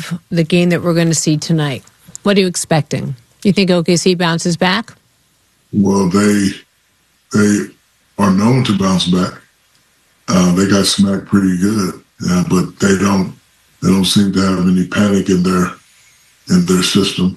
of the game that we're going to see tonight? What are you expecting? You think OKC bounces back? Well, they are known to bounce back. They got smacked pretty good, but they don't seem to have any panic in their system.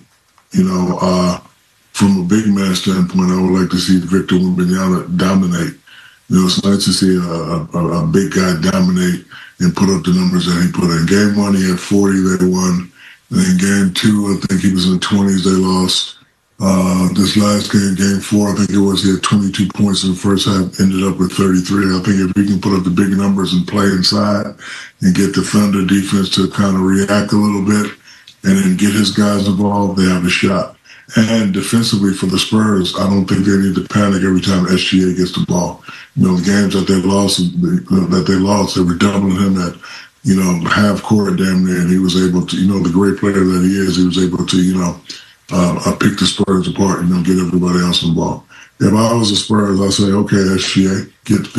From a big man standpoint, I would like to see Victor Wembanyama dominate. It's nice to see a big guy dominate and put up the numbers that he put in. Game 1, he had 40, they won. And in game 2, I think he was in the 20s, they lost. This last game, game 4, I think it was, he had 22 points in the first half, ended up with 33. I think if he can put up the big numbers and play inside and get the Thunder defense to kind of react a little bit and then get his guys involved, they have a shot. And defensively for the Spurs, I don't think they need to panic every time SGA gets the ball. The games that they lost, they were doubling him at, half court damn near, and he was able to, the great player that he is, he was able to, pick the Spurs apart and get everybody else involved. If I was the Spurs, I'd say, okay, SGA, get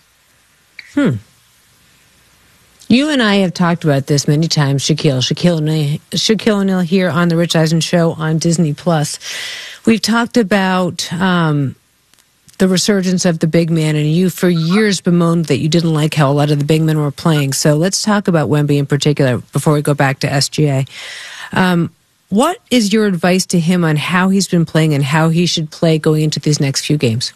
50. You and I have talked about this many times, Shaquille O'Neal here on the Rich Eisen Show on Disney+. We've talked about the resurgence of the big man, and you for years bemoaned that you didn't like how a lot of the big men were playing. So let's talk about Wemby in particular before we go back to SGA. What is your advice to him on how he's been playing and how he should play going into these next few games?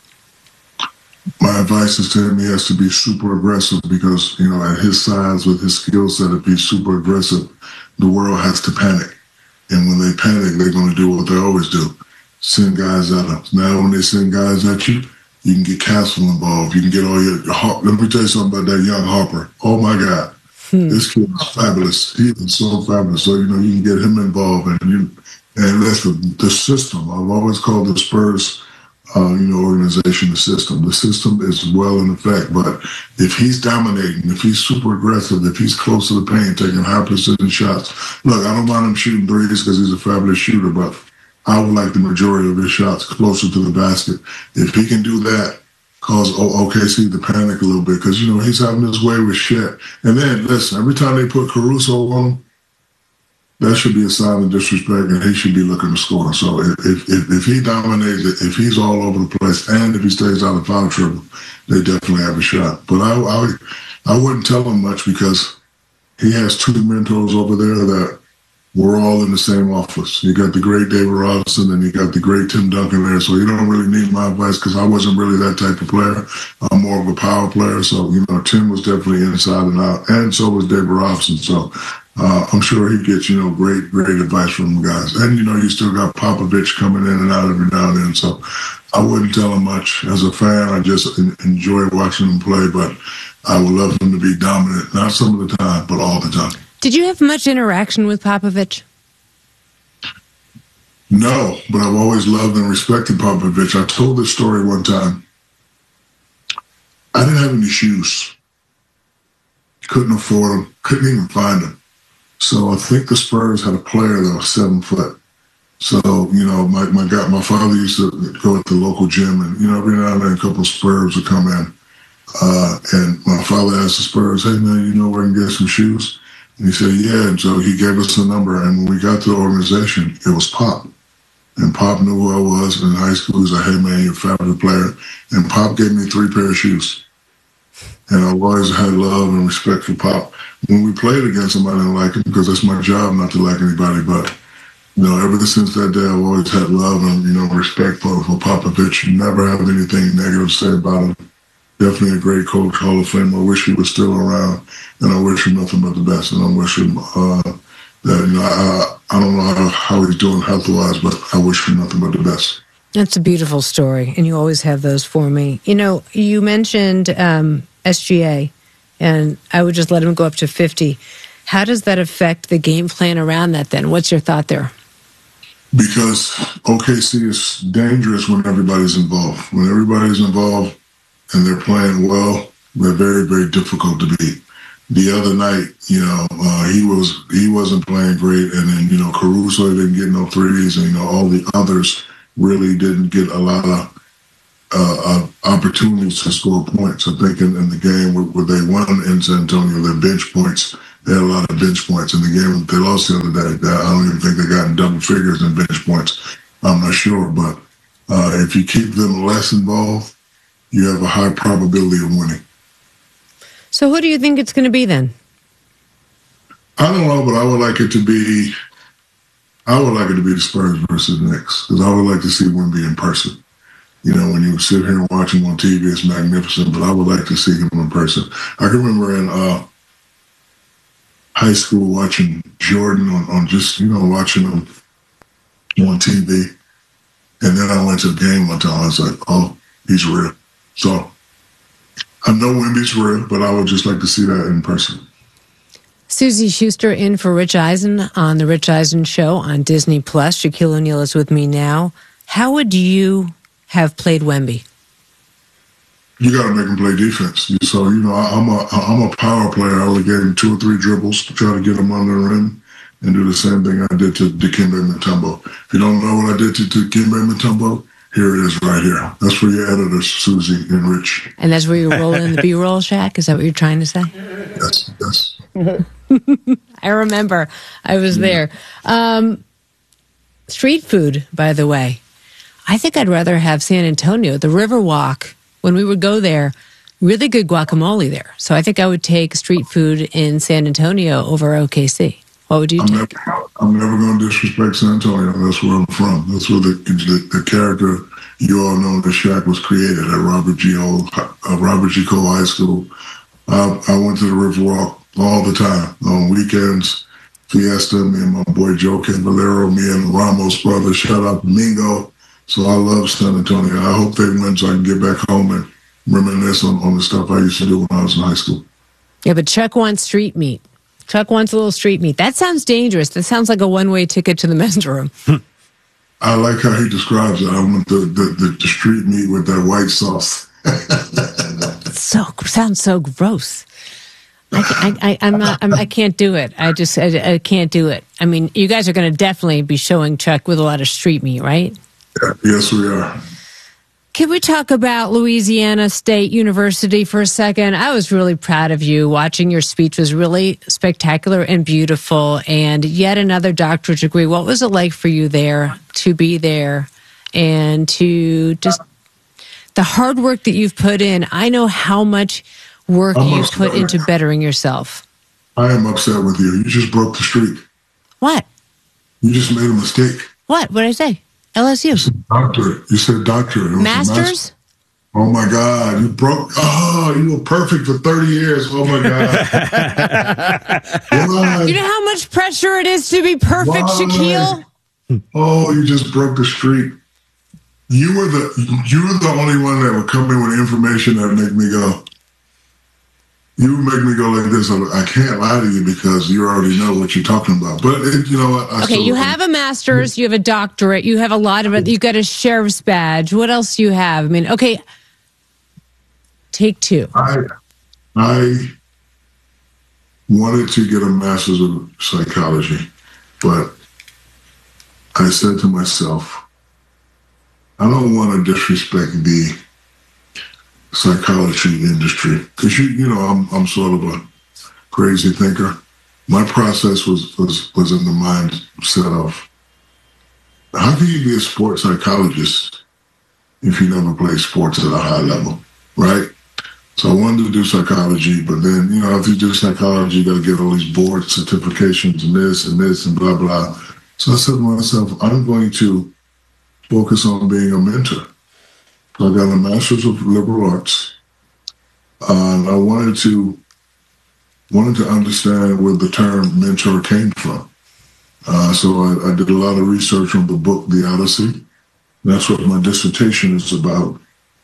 My advice is to him, he has to be super aggressive because, at his size, with his skill set, if he's super aggressive, the world has to panic. And when they panic, they're going to do what they always do, send guys at them. Now, when they send guys at you, you can get Castle involved. You can get all your let me tell you something about that young Harper. Oh, my God. This kid is fabulous. He is so fabulous. So, you can get him involved. And that's the system. I've always called the Spurs organization, the system. The system is well in effect, but if he's dominating, if he's super aggressive, if he's close to the paint, taking high precision shots. Look, I don't mind him shooting threes because he's a fabulous shooter, but I would like the majority of his shots closer to the basket. If he can do that, cause OKC to panic a little bit because, he's having his way with Shaq. And then, listen, every time they put Caruso on him, that should be a sign of disrespect, and he should be looking to score. So if he dominates, if he's all over the place, and if he stays out of foul trouble, they definitely have a shot. But I wouldn't tell him much because he has two mentors over there that we're all in the same office. You got the great David Robinson, and you got the great Tim Duncan there. So you don't really need my advice because I wasn't really that type of player. I'm more of a power player. So, Tim was definitely inside and out, and so was David Robinson. So I'm sure he gets, great advice from the guys. And, you still got Popovich coming in and out every now and then. So I wouldn't tell him much. As a fan, I just enjoy watching him play, but I would love him to be dominant, not some of the time, but all the time. Did you have much interaction with Popovich? No, but I've always loved and respected Popovich. I told this story one time. I didn't have any shoes. Couldn't afford them. Couldn't even find them. So I think the Spurs had a player that was 7 foot. So, my father used to go at the local gym, and, every now and then a couple of Spurs would come in. And my father asked the Spurs, hey, man, you know where I can get some shoes? And he said, yeah. And so he gave us the number. And when we got to the organization, it was Pop. And Pop knew who I was in high school. He was like, hey, man, you're a fabulous player. And Pop gave me 3 pairs of shoes. And I've always had love and respect for Pop. When we played against him, I didn't like him because that's my job not to like anybody. But, ever since that day, I've always had love and, respect for Popovich. Never have anything negative to say about him. Definitely a great coach, Hall of Fame. I wish he was still around, and I wish him nothing but the best. And I wish him that, I don't know how he's doing health-wise, but I wish him nothing but the best. That's a beautiful story, and you always have those for me. You mentioned SGA, and I would just let him go up to 50. How does that affect the game plan around that then? What's your thought there? Because OKC is dangerous when everybody's involved. When everybody's involved and they're playing well, they're very, very difficult to beat. The other night, he wasn't playing great, and then, Caruso didn't get no threes, and, all the others really didn't get a lot of opportunities to score points. I think in the game where they won in San Antonio, their bench points they had a lot of bench points in the game. They lost the other day. I don't even think they got in double figures in bench points. I'm not sure, but if you keep them less involved, you have a high probability of winning. So who do you think it's going to be then? I don't know, but I would like it to be the Spurs versus the Knicks, because I would like to see Wemby in person. You know, when you sit here and watch him on TV, it's magnificent, but I would like to see him in person. I can remember in high school watching Jordan on just, watching him on TV. And then I went to a game one time. I was like, oh, he's real. So I know Wemby's real, but I would just like to see that in person. Suzy Schuster in for Rich Eisen on The Rich Eisen Show on Disney+. Shaquille O'Neal is with me now. How would you have played Wemby? You got to make him play defense. So, I'm a power player. I would give him 2 or 3 dribbles to try to get him under the rim and do the same thing I did to Dikembe Mutombo. If you don't know what I did to Dikembe Mutombo, here it is right here. That's for your editors, Suzy and Rich. And that's where you roll in the B-roll, Shaq? Is that what you're trying to say? Yes. I remember. I was there. Street food, by the way. I think I'd rather have San Antonio, the Riverwalk. When we would go there, really good guacamole there. So I think I would take street food in San Antonio over OKC. What would you take? I'm never going to disrespect San Antonio. That's where I'm from. That's where the character you all know that Shaq was created at Robert G. Cole High School. I went to the Riverwalk all the time on weekends. Fiesta, me and my boy Joe Cavallero, me and Ramos brothers. Shout out to Mingo. So I love San Antonio. I hope they win so I can get back home and reminisce on the stuff I used to do when I was in high school. Yeah, but Chuck wants street meat. Chuck wants a little street meat. That sounds dangerous. That sounds like a one-way ticket to the men's room. I like how he describes it. I want the street meat with that white sauce. Sounds so gross. I can't do it. I can't do it. I mean, you guys are going to definitely be showing Chuck with a lot of street meat, right? Yeah, yes, we are. Can we talk about Louisiana State University for a second? I was really proud of you. Watching your speech was really spectacular and beautiful, and yet another doctorate degree. What was it like for you there, to be there, and to just the hard work that you've put in? I know how much work you've put into bettering yourself. I am upset with you. You just broke the streak. What? You just made a mistake. What did I say? LSU. You said doctorate. You said doctorate. Masters? Oh, my God. You broke. Oh, you were perfect for 30 years. Oh, my God. You know how much pressure it is to be perfect, Shaquille? Oh, you just broke the streak. You were the only one that would come in with information that would make me go. You would make me go like this. I can't lie to you because you already know what you're talking about. But you know what? Okay, you have a master's, you have a doctorate, you have a lot of it. You got a sheriff's badge. What else do you have? I mean, okay, take 2. I wanted to get a master's of psychology, but I said to myself, I don't want to disrespect the psychology industry because I'm sort of a crazy thinker. My process was in the mindset of how can you be a sports psychologist if you never play sports at a high level, right? So I wanted to do psychology, but then if you do psychology, you got to get all these board certifications and this and blah blah. So I said to myself, I'm going to focus on being a mentor. So I got a master's of liberal arts, and I wanted to understand where the term mentor came from. So I did a lot of research on the book The Odyssey. That's what my dissertation is about.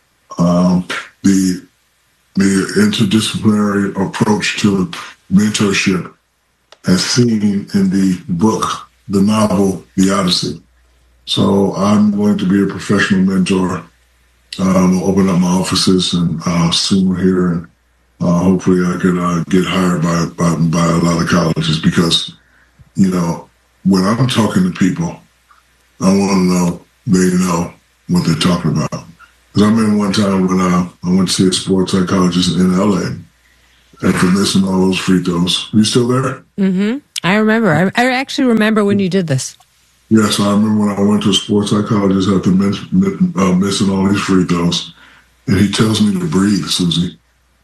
The interdisciplinary approach to mentorship as seen in the book, the novel The Odyssey. So I'm going to be a professional mentor. We'll open up my offices and soon here, and hopefully I could get hired by a lot of colleges because, when I'm talking to people, I want to know they know what they're talking about. Because I remember one time when I went to see a sports psychologist in LA, after missing all those free throws. You still there? Mm-hmm. I remember. I actually remember when you did this. Yes, I remember when I went to a sports psychologist after missing all these free throws, and he tells me to breathe, Susie.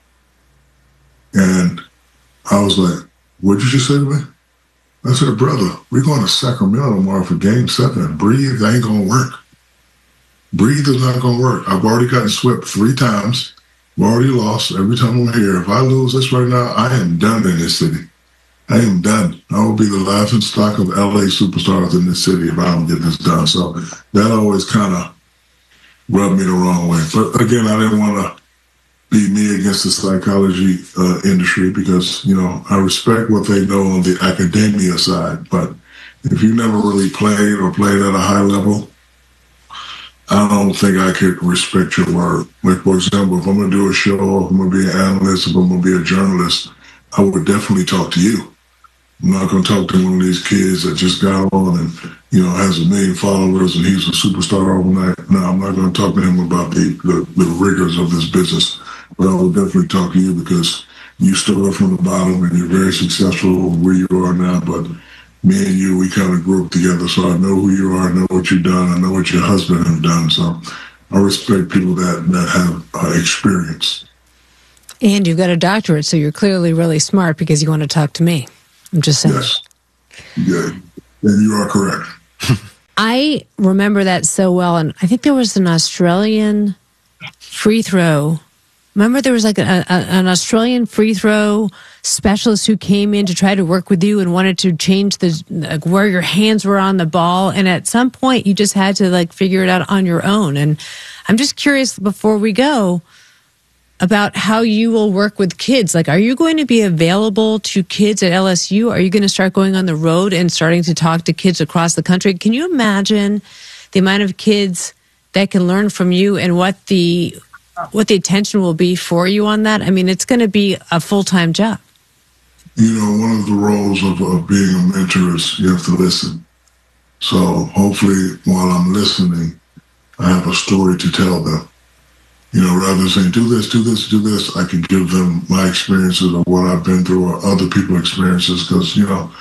And I was like, "What'd you just say to me?" I said, "Brother, we're going to Sacramento tomorrow for Game 7. Breathe ain't going to work. Breathe is not going to work. I've already gotten swept 3 times. I've already lost every time I'm here. If I lose this right now, I am done in this city. I am done. I will be the laughing stock of LA superstars in this city if I don't get this done." So that always kind of rubbed me the wrong way. But again, I didn't want to be me against the psychology industry because, I respect what they know on the academia side. But if you never really played or played at a high level, I don't think I could respect your word. Like, for example, if I'm going to do a show, if I'm going to be an analyst, if I'm going to be a journalist, I would definitely talk to you. I'm not going to talk to one of these kids that just got on and, has 1 million followers and he's a superstar overnight. No, I'm not going to talk to him about the rigors of this business. But I will definitely talk to you because you started from the bottom and you're very successful where you are now. But me and you, we kind of grew up together. So I know who you are. I know what you've done. I know what your husband has done. So I respect people that have experience. And you've got a doctorate, so you're clearly really smart because you want to talk to me. I'm just saying. Yes. Yeah. And you are correct. I remember that so well. And I think there was an Australian free throw. Remember there was like an Australian free throw specialist who came in to try to work with you and wanted to change where your hands were on the ball. And at some point you just had to figure it out on your own. And I'm just curious before we go about how you will work with kids. Are you going to be available to kids at LSU? Are you going to start going on the road and starting to talk to kids across the country? Can you imagine the amount of kids that can learn from you and what the attention will be for you on that? I mean, it's going to be a full-time job. One of the roles of being a mentor is you have to listen. So hopefully while I'm listening, I have a story to tell them. Rather than saying, do this, do this, do this, I can give them my experiences of what I've been through or other people's experiences because,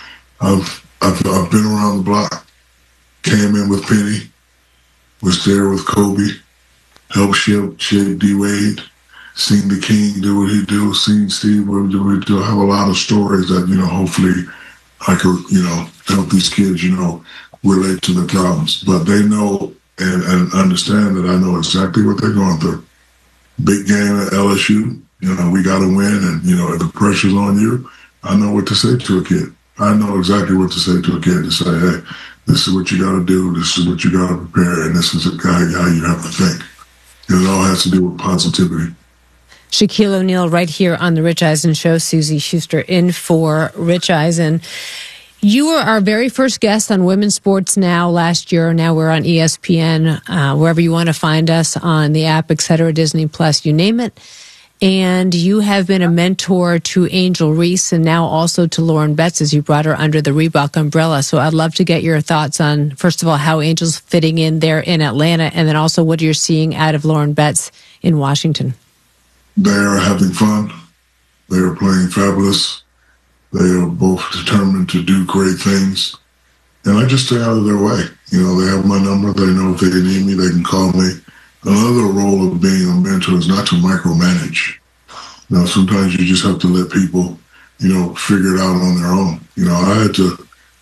I've been around the block, came in with Penny, was there with Kobe, helped shape D-Wade, seen the King do what he do, seen Steve do what he do. I have a lot of stories that, hopefully I could, help these kids, relate to the problems. But they know and understand that I know exactly what they're going through. Big game at LSU, we got to win, and, if the pressure's on you, I know what to say to a kid. I know exactly what to say to a kid to say, hey, this is what you got to do, this is what you got to prepare, and this is how you have to think. And it all has to do with positivity. Shaquille O'Neal right here on The Rich Eisen Show. Suzy Schuster in for Rich Eisen. You were our very first guest on Women's Sports Now last year. Now we're on ESPN, wherever you want to find us, on the app, etc., Disney Plus, you name it. And you have been a mentor to Angel Reese and now also to Lauren Betts as you brought her under the Reebok umbrella. So I'd love to get your thoughts on, first of all, how Angel's fitting in there in Atlanta, and then also what you're seeing out of Lauren Betts in Washington. They are having fun. They are playing fabulous. They are both determined to do great things. And I just stay out of their way. They have my number. They know if they need me, they can call me. Another role of being a mentor is not to micromanage. Sometimes you just have to let people, figure it out on their own. I had to,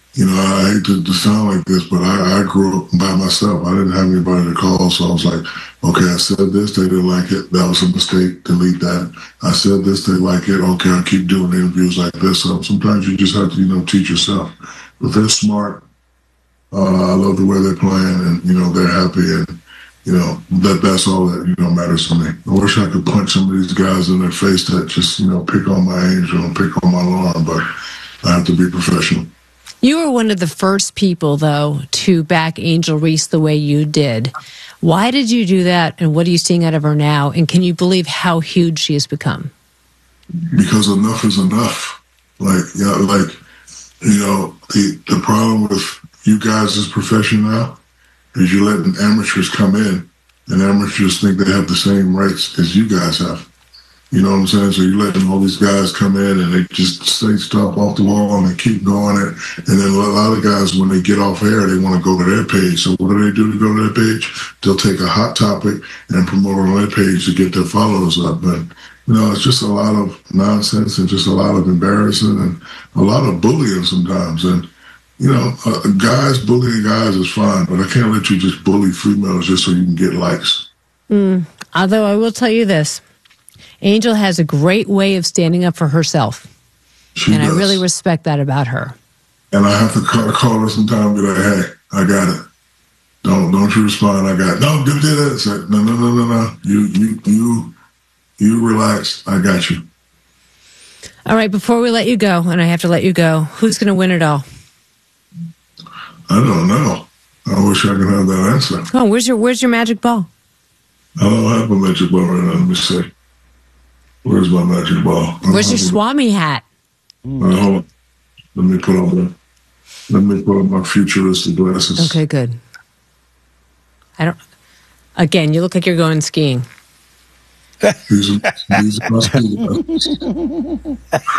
I hate to sound like this, but I grew up by myself. I didn't have anybody to call, so I was like, okay, I said this, they didn't like it. That was a mistake, delete that. I said this, they like it. Okay, I'll keep doing interviews like this. So sometimes you just have to, teach yourself. But they're smart. I love the way they're playing, and, they're happy, and, that's all that, matters to me. I wish I could punch some of these guys in their face that just, pick on my Angel and pick on my Lauren, but I have to be professional. You were one of the first people, though, to back Angel Reese the way you did. Why did you do that, and what are you seeing out of her now? And can you believe how huge she has become? Because enough is enough. The problem with you guys' profession now is you're letting amateurs come in, and amateurs think they have the same rights as you guys have. You know what I'm saying? So you're letting all these guys come in and they just say stuff off the wall and keep going it. And then a lot of guys, when they get off air, they want to go to their page. So what do they do to go to their page? They'll take a hot topic and promote on their page to get their followers up. But, you know, it's just a lot of nonsense and just a lot of embarrassing and a lot of bullying sometimes. And, you know, guys bullying guys is fine, but I can't let you just bully females just so you can get likes. Although I will tell you this. Angel has a great way of standing up for herself. She and does. I really respect that about her. And I have to call her sometime and be like, hey, I got it. Don't you respond, I got it. No, do this. No. You relax. I got you. All right, before we let you go, and I have to let you go, who's going to win it all? I don't know. I wish I could have that answer. Oh, where's your magic ball? I don't have a magic ball right now. Let me see. Where's my magic ball? Where's your Swami hat? Hold on. Let me put on my futuristic glasses. Okay, good. Again, you look like you're going skiing. These are my ski glasses.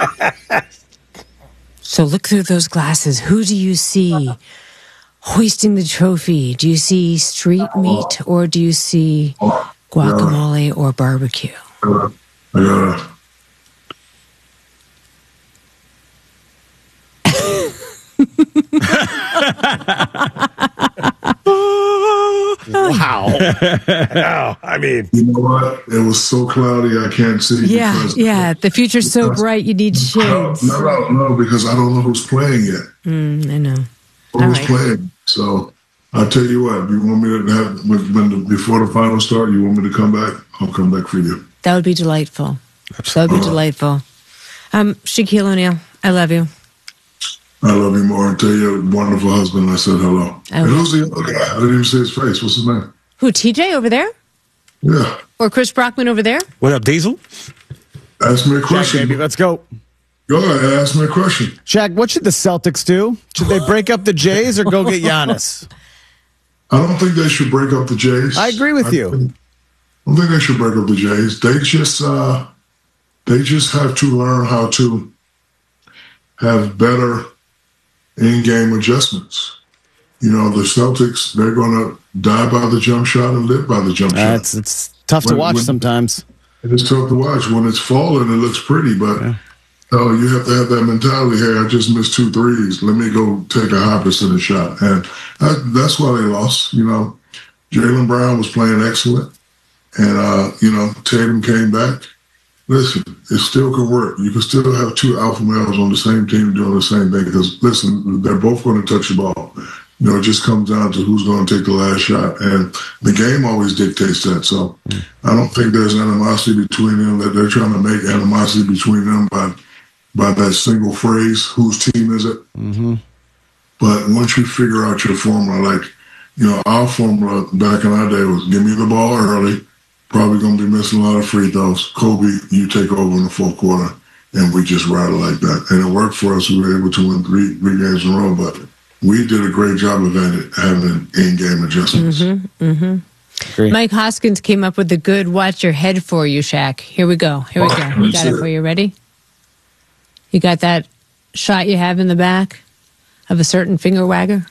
So look through those glasses. Who do you see hoisting the trophy? Do you see street meat or do you see guacamole or barbecue? I gotta. Wow. I mean, you know what? It was so cloudy I can't see. Yeah. The future's so bright you need shades. No, because I don't know who's playing yet. I know. Who's playing? So I'll tell you what. You want me to have before the final start? You want me to come back? I'll come back for you. That would be delightful. That would be delightful. Shaquille O'Neal, I love you. I love you more. And tell your wonderful husband I said hello. And who's the other guy? I didn't even say his face. What's his name? Who, TJ over there? Yeah. Or Chris Brockman over there? What up, Diesel? Ask me a question. Shaq, baby, let's go. Go ahead, ask me a question. Shaq, what should the Celtics do? Should they break up the Jays or go get Giannis? I don't think they should break up the Jays. I agree with you. I don't think they should break up the Jays. They just have to learn how to have better in-game adjustments. You know, the Celtics, they're going to die by the jump shot and live by the jump shot. It's tough to watch sometimes. It's tough to watch. When it's falling, it looks pretty, but you have to have that mentality, hey, I just missed 2 threes. Let me go take a high percentage shot. And that's why they lost. You know, Jaylen Brown was playing excellent. And, Tatum came back. Listen, it still can work. You can still have 2 alpha males on the same team doing the same thing because, listen, they're both going to touch the ball. You know, it just comes down to who's going to take the last shot. And the game always dictates that. So I don't think there's animosity between them, that they're trying to make animosity between them by that single phrase, whose team is it? Mm-hmm. But once you figure out your formula, like, you know, our formula back in our day was give me the ball early, probably going to be missing a lot of free throws. Kobe, you take over in the fourth quarter, and we just rattle like that. And it worked for us. We were able to win three games in a row, but we did a great job of having in-game adjustments. Mm-hmm, mm-hmm. Mike Hoskins came up with a good watch your head for you, Shaq. Here we go. We got it for you. Ready? You got that shot you have in the back of a certain finger wagger?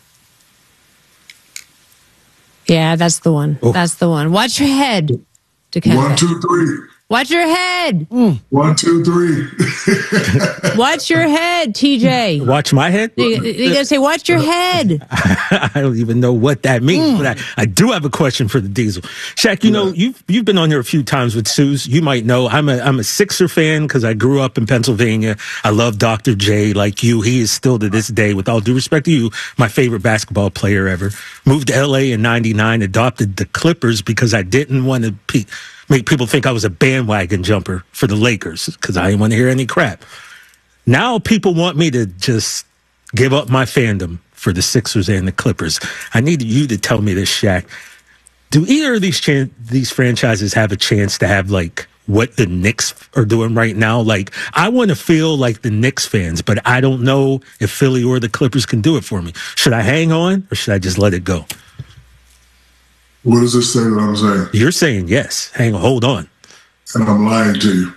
Yeah, that's the one. Oh. That's the one. Watch your head. 1, 2, 3. Watch your head. 1, 2, 3. Watch your head, TJ. Watch my head? You gotta say, watch your head. I don't even know what that means, but I do have a question for the Diesel. Shaq, you know, you've been on here a few times with Suze. You might know I'm a Sixer fan because I grew up in Pennsylvania. I love Dr. J like you. He is still to this day, with all due respect to you, my favorite basketball player ever. Moved to LA in '99, adopted the Clippers because I didn't want to make people think I was a bandwagon jumper for the Lakers because I didn't want to hear any crap. Now people want me to just give up my fandom for the Sixers and the Clippers. I need you to tell me this, Shaq. Do either of these franchises have a chance to have, like, what the Knicks are doing right now? Like, I want to feel like the Knicks fans, but I don't know if Philly or the Clippers can do it for me. Should I hang on or should I just let it go? What does this say that I'm saying? You're saying yes. Hold on. and I'm lying to you.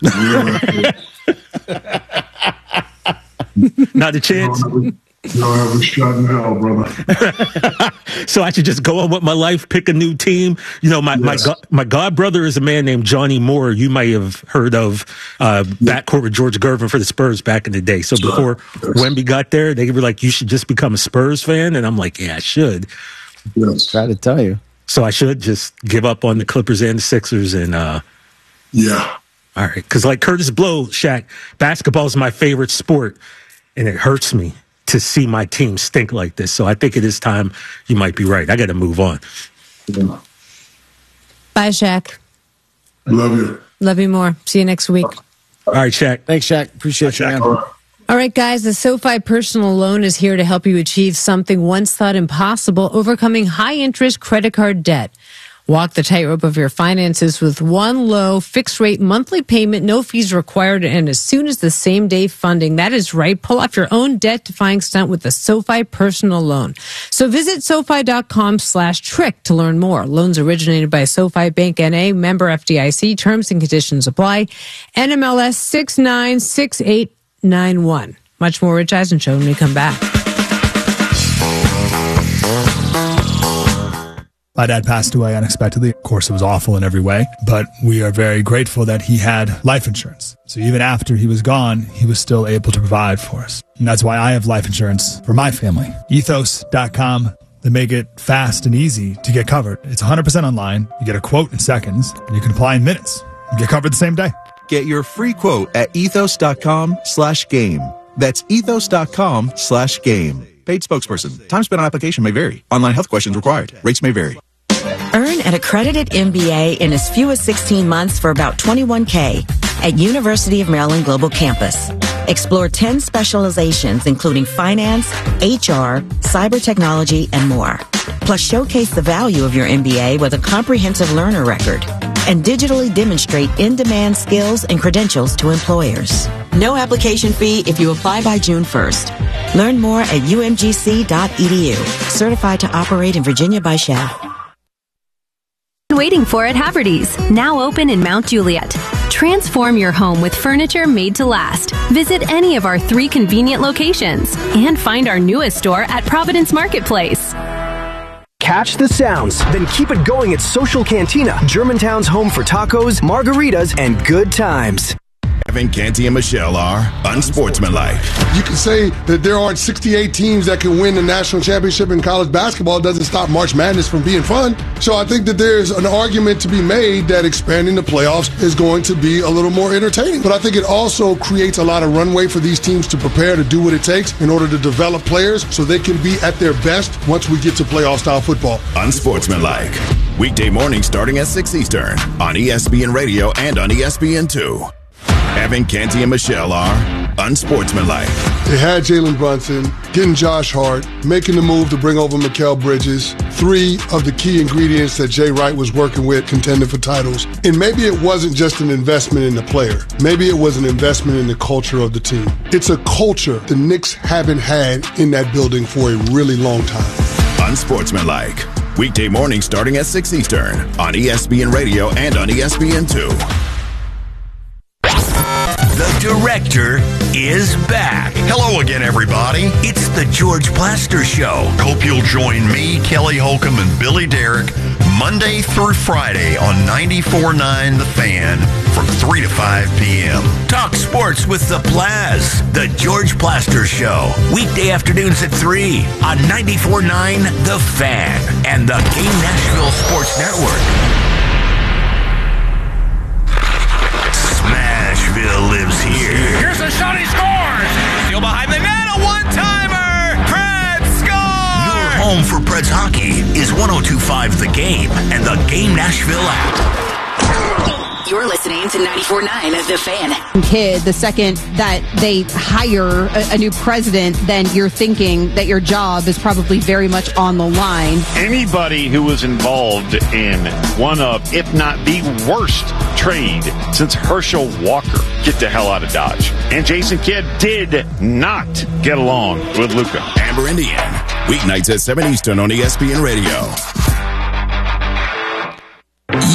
Not a chance. You don't have a shot in hell, brother. So I should just go on with my life, pick a new team. You know, my god brother is a man named Johnny Moore. You might have heard of backcourt with George Gervin for the Spurs back in the day. So before Wemby got there, they were like, "You should just become a Spurs fan," and I'm like, "Yeah, I should." Yes. Try to tell you. So I should just give up on the Clippers and the Sixers and Yeah. all right, because like Curtis Blow, Shaq, basketball is my favorite sport, and it hurts me to see my team stink like this. So I think it is time. You might be right. I got to move on. Yeah. Bye, Shaq. Love you. Love you more. See you next week. All right, Shaq. Thanks, Shaq. Appreciate you, man. All right, guys, the SoFi Personal Loan is here to help you achieve something once thought impossible, overcoming high-interest credit card debt. Walk the tightrope of your finances with one low fixed-rate monthly payment, no fees required, and as soon as the same-day funding. That is right. Pull off your own debt-defying stunt with the SoFi Personal Loan. So visit SoFi.com/trick to learn more. Loans originated by SoFi Bank N.A., member FDIC. Terms and conditions apply. NMLS 696891. Much more Rich Eisen Show when we come back. My dad passed away unexpectedly. Of course, it was awful in every way, but we are very grateful that he had life insurance. So even after he was gone, he was still able to provide for us. And that's why I have life insurance for my family. Ethos.com. They make it fast and easy to get covered. It's 100% online. You get a quote in seconds, and you can apply in minutes. You get covered the same day. Get your free quote at ethos.com/game. That's ethos.com/game. Paid spokesperson. Time spent on application may vary. Online health questions required. Rates may vary. Earn an accredited MBA in as few as 16 months for about $21K at University of Maryland Global Campus. Explore 10 specializations, including finance, HR, cyber technology, and more. Plus, showcase the value of your MBA with a comprehensive learner record and digitally demonstrate in-demand skills and credentials to employers. No application fee if you apply by June 1st. Learn more at umgc.edu. Certified to operate in Virginia by Shell. Waiting for at Haverty's, now open in Mount Juliet. Transform your home with furniture made to last. Visit any of our 3 convenient locations and find our newest store at Providence Marketplace. Catch the sounds, then keep it going at Social Cantina, Germantown's home for tacos, margaritas, and good times. Evan Canty and Michelle are unsportsmanlike. You can say that there aren't 68 teams that can win the national championship in college basketball. It doesn't stop March Madness from being fun. So I think that there's an argument to be made that expanding the playoffs is going to be a little more entertaining. But I think it also creates a lot of runway for these teams to prepare to do what it takes in order to develop players so they can be at their best once we get to playoff-style football. Unsportsmanlike. Weekday mornings starting at 6 Eastern on ESPN Radio and on ESPN2. Evan Canty and Michelle are unsportsmanlike. They had Jalen Brunson, getting Josh Hart, making the move to bring over Mikal Bridges, 3 of the key ingredients that Jay Wright was working with, contending for titles. And maybe it wasn't just an investment in the player. Maybe it was an investment in the culture of the team. It's a culture the Knicks haven't had in that building for a really long time. Unsportsmanlike. Weekday mornings starting at 6 Eastern on ESPN Radio and on ESPN2. The Director is back. Hello again, everybody. It's the George Plaster Show. Hope you'll join me, Kelly Holcomb, and Billy Derrick Monday through Friday on 94.9 The Fan from 3 to 5 p.m. Talk sports with the Plaz. The George Plaster Show. Weekday afternoons at 3 on 94.9 The Fan and the Game Nashville Sports Network. Smashville lives here. Here's a shot, he scores! Steal behind the net, a one-timer! Preds score! Your home for Preds hockey is 102.5 The Game and the Game Nashville app. You're listening to 94.9 The Fan. Kid, the second that they hire a new president, then you're thinking that your job is probably very much on the line. Anybody who was involved in one of, if not the worst trade since Herschel Walker, get the hell out of Dodge. And Jason Kidd did not get along with Luka. Amber Indian, weeknights at 7 Eastern on ESPN Radio. You know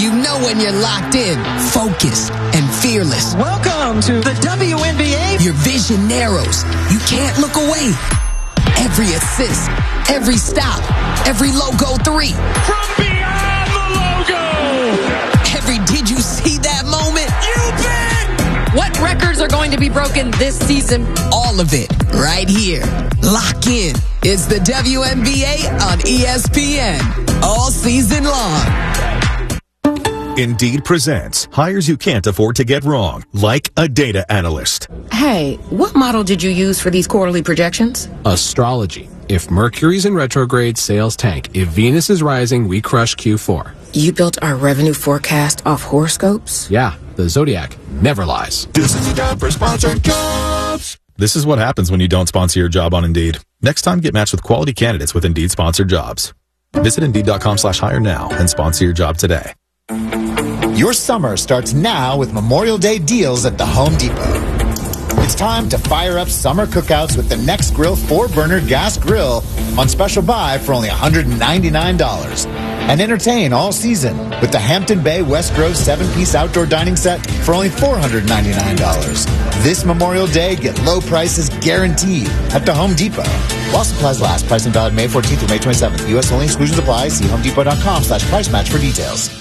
when you're locked in, focused, and fearless. Welcome to the WNBA. Your vision narrows. You can't look away. Every assist, every stop, every logo 3. From beyond the logo. Every did you see that moment? You bet. What records are going to be broken this season? All of it right here. Lock in. It's the WNBA on ESPN all season long. Indeed presents hires you can't afford to get wrong, like a data analyst. Hey, what model did you use for these quarterly projections? Astrology. If Mercury's in retrograde, sales tank. If Venus is rising, we crush Q4. You built our revenue forecast off horoscopes? Yeah, the Zodiac never lies. This is the time for sponsored jobs. This is what happens when you don't sponsor your job on Indeed. Next time, get matched with quality candidates with Indeed sponsored jobs. Visit Indeed.com/hire now and sponsor your job today. Your summer starts now with Memorial Day deals at the Home Depot. It's time to fire up summer cookouts with the Next Grill 4-burner gas grill on special buy for only $199. And entertain all season with the Hampton Bay West Grove 7-piece outdoor dining set for only $499. This Memorial Day, get low prices guaranteed at the Home Depot. While supplies last, pricing valid May 14th through May 27th. U.S. only, exclusions apply. See homedepot.com/price match for details.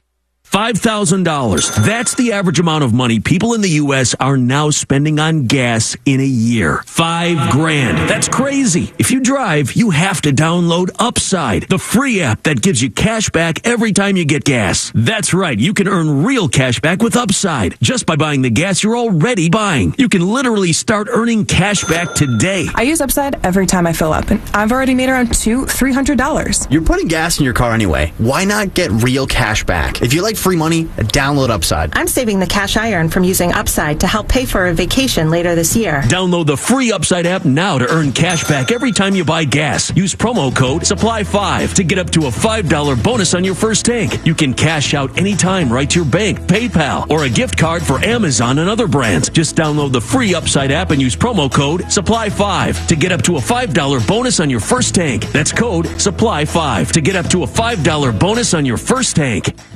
$5,000. That's the average amount of money people in the U.S. are now spending on gas in a year. $5,000. That's crazy. If you drive, you have to download Upside, the free app that gives you cash back every time you get gas. That's right. You can earn real cash back with Upside just by buying the gas you're already buying. You can literally start earning cash back today. I use Upside every time I fill up, and I've already made around $200-$300. You're putting gas in your car anyway. Why not get real cash back? If you like free money, download Upside. I'm saving the cash I earn from using Upside to help pay for a vacation later this year. Download the free Upside app now to earn cash back every time you buy gas. Use promo code SUPPLY5 to get up to a $5 bonus on your first tank. You can cash out anytime right to your bank, PayPal, or a gift card for Amazon and other brands. Just download the free Upside app and use promo code SUPPLY5 to get up to a $5 bonus on your first tank. That's code SUPPLY5 to get up to a $5 bonus on your first tank.